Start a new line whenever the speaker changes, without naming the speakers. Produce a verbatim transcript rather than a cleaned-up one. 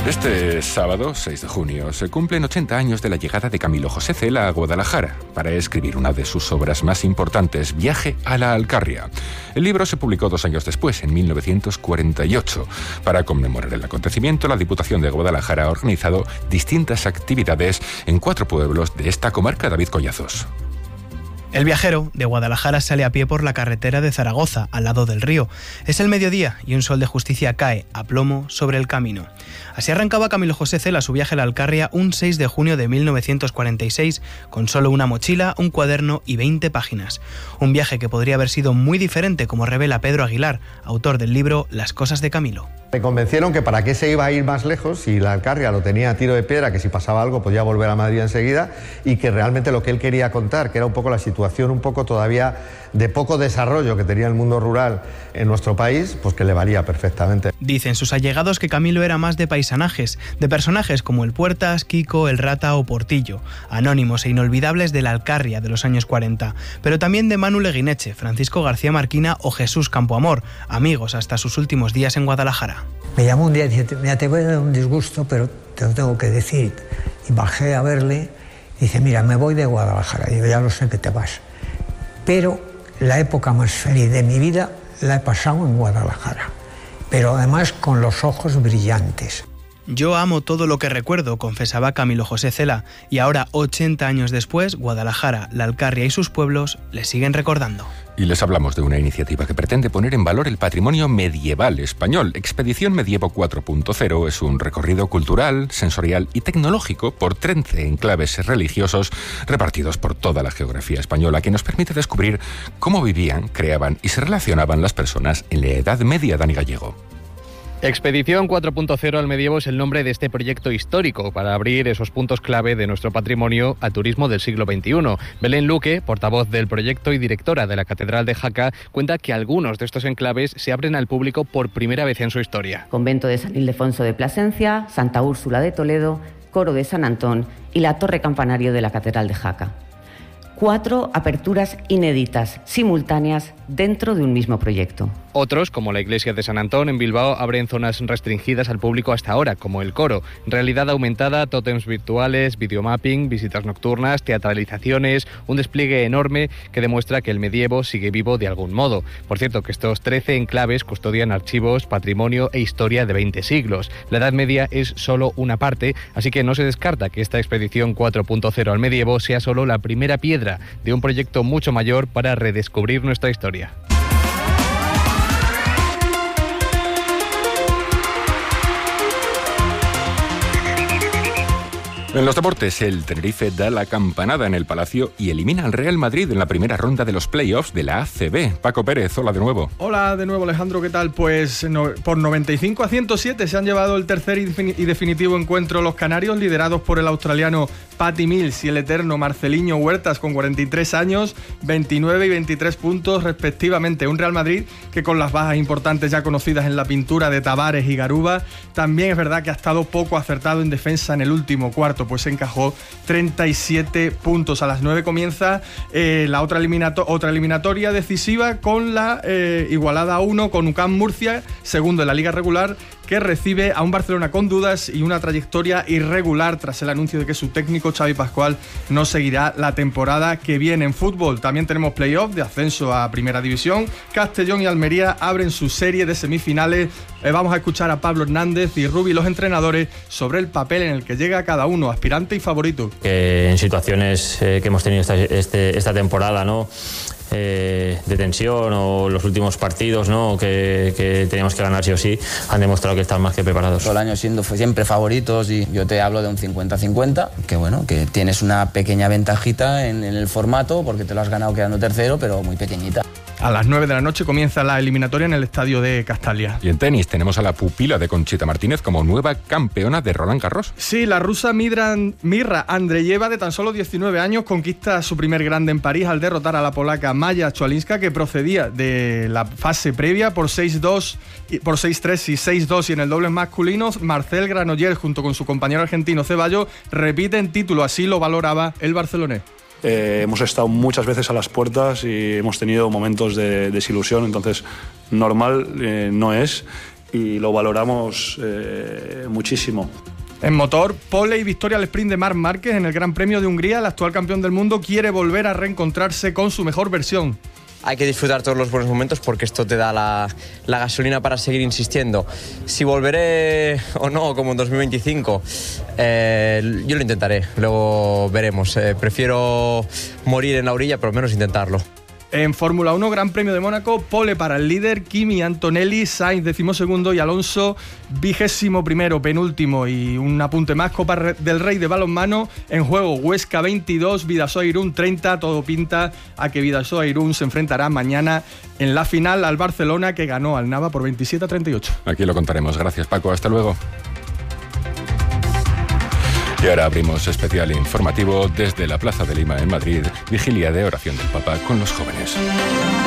Este sábado, seis de junio, se cumplen ochenta años de la llegada de Camilo José Cela a Guadalajara para escribir una de sus obras más importantes, Viaje a la Alcarria. El libro se publicó dos años después, en mil novecientos cuarenta y ocho. Para conmemorar el acontecimiento, la Diputación de Guadalajara ha organizado distintas actividades en cuatro pueblos de esta comarca. David Collazos.
El viajero de Guadalajara sale a pie por la carretera de Zaragoza, al lado del río. Es el mediodía y un sol de justicia cae a plomo sobre el camino. Así arrancaba Camilo José Cela su viaje a la Alcarria un seis de junio de mil novecientos cuarenta y seis, con solo una mochila, un cuaderno y veinte páginas. Un viaje que podría haber sido muy diferente, como revela Pedro Aguilar, autor del libro Las cosas de Camilo.
Me convencieron que para qué se iba a ir más lejos si la Alcarria lo tenía a tiro de piedra, que si pasaba algo podía volver a Madrid enseguida, y que realmente lo que él quería contar, que era un poco la situación un poco todavía de poco desarrollo que tenía el mundo rural en nuestro país, pues que le valía perfectamente.
Dicen sus allegados que Camilo era más de paisanajes, de personajes como el Puertas, Kiko, el Rata o Portillo, anónimos e inolvidables de la Alcarria de los años cuarenta, pero también de Manu Leguineche, Francisco García Marquina o Jesús Campoamor, amigos hasta sus últimos días en Guadalajara.
Me llamó un día y dice, mira, te voy a dar un disgusto, pero te lo tengo que decir. Y bajé a verle y dice, mira, me voy de Guadalajara. Y digo, ya lo sé que te vas. Pero la época más feliz de mi vida la he pasado en Guadalajara. Pero además con los ojos brillantes.
Yo amo todo lo que recuerdo, confesaba Camilo José Cela, y ahora, ochenta años después, Guadalajara, la Alcarria y sus pueblos le siguen recordando.
Y les hablamos de una iniciativa que pretende poner en valor el patrimonio medieval español. Expedición Medievo cuatro punto cero es un recorrido cultural, sensorial y tecnológico por trece enclaves religiosos repartidos por toda la geografía española, que nos permite descubrir cómo vivían, creaban y se relacionaban las personas en la Edad Media. Dani Gallego.
Expedición cuatro punto cero al Medievo es el nombre de este proyecto histórico para abrir esos puntos clave de nuestro patrimonio al turismo del siglo veintiuno. Belén Luque, portavoz del proyecto y directora de la Catedral de Jaca, cuenta que algunos de estos enclaves se abren al público por primera vez en su historia.
Convento de San Ildefonso de Plasencia, Santa Úrsula de Toledo, Coro de San Antón y la Torre Campanario de la Catedral de Jaca. Cuatro aperturas inéditas, simultáneas, dentro de un mismo proyecto.
Otros, como la iglesia de San Antón en Bilbao, abren zonas restringidas al público hasta ahora, como el coro. Realidad aumentada, tótems virtuales, videomapping, visitas nocturnas, teatralizaciones, un despliegue enorme que demuestra que el medievo sigue vivo de algún modo. Por cierto, que estos trece enclaves custodian archivos, patrimonio e historia de veinte siglos. La Edad Media es solo una parte, así que no se descarta que esta expedición cuatro punto cero al medievo sea solo la primera piedra de un proyecto mucho mayor para redescubrir nuestra historia.
En los deportes, el Tenerife da la campanada en el Palacio y elimina al Real Madrid en la primera ronda de los playoffs de la A C B. Paco Pérez, hola de nuevo.
Hola de nuevo, Alejandro, ¿qué tal? Pues no, por noventa y cinco a ciento siete se han llevado el tercer y, defini- y definitivo encuentro los canarios, liderados por el australiano Patty Mills y el eterno Marceliño Huertas, con cuarenta y tres años, veintinueve y veintitrés puntos respectivamente. Un Real Madrid que, con las bajas importantes ya conocidas en la pintura de Tavares y Garuba, también es verdad que ha estado poco acertado en defensa en el último cuarto, pues se encajó treinta y siete puntos. A las nueve comienza eh, la otra, eliminato- otra eliminatoria decisiva con la eh, igualada a uno con U C A M Murcia, segundo en la liga regular, que recibe a un Barcelona con dudas y una trayectoria irregular tras el anuncio de que su técnico Xavi Pascual no seguirá la temporada que viene. En fútbol también tenemos playoff de ascenso a Primera División. Castellón y Almería abren su serie de semifinales. Eh, vamos a escuchar a Pablo Hernández y Rubi, los entrenadores, sobre el papel en el que llega cada uno, aspirante y favorito.
Que en situaciones eh, que hemos tenido esta, este, esta temporada, ¿no? Eh, de tensión, o los últimos partidos, ¿no? que, que teníamos que ganar sí o sí, han demostrado que están más que preparados.
Todo el año siendo siempre favoritos, y yo te hablo de un cincuenta cincuenta, que bueno, que tienes una pequeña ventajita en, en el formato porque te lo has ganado quedando tercero, pero muy pequeñita.
A las nueve de la noche comienza la eliminatoria en el estadio de Castalia.
Y en tenis tenemos a la pupila de Conchita Martínez como nueva campeona de Roland Garros.
Sí, la rusa Mirra, Mirra Andreyeva, de tan solo diecinueve años, conquista su primer grande en París al derrotar a la polaca Maja Chwalinska, que procedía de la fase previa por seis dos, por seis tres y seis dos. Y en el dobles masculinos, Marcel Granollers, junto con su compañero argentino Ceballos, repiten título. Así lo valoraba el barcelonés.
Eh, hemos estado muchas veces a las puertas y hemos tenido momentos de desilusión, entonces normal eh, no es, y lo valoramos eh, muchísimo.
En motor, pole y victoria al sprint de Marc Márquez en el Gran Premio de Hungría. El actual campeón del mundo quiere volver a reencontrarse con su mejor versión.
Hay que disfrutar todos los buenos momentos porque esto te da la, la gasolina para seguir insistiendo. Si volveré o no, como en dos mil veinticinco, eh, yo lo intentaré, luego veremos. Eh, prefiero morir en la orilla, pero al menos intentarlo.
En Fórmula uno, Gran Premio de Mónaco, pole para el líder, Kimi, Antonelli, Sainz decimosegundo y Alonso vigésimo primero, penúltimo. Y un apunte más, Copa del Rey de balonmano, en juego Huesca veintidós, Vidasoa Irún treinta, todo pinta a que Vidasoa Irún se enfrentará mañana en la final al Barcelona, que ganó al Nava por veintisiete a treinta y ocho.
Aquí lo contaremos, gracias Paco, hasta luego. Y ahora abrimos especial informativo desde la Plaza de Lima en Madrid, vigilia de oración del Papa con los jóvenes.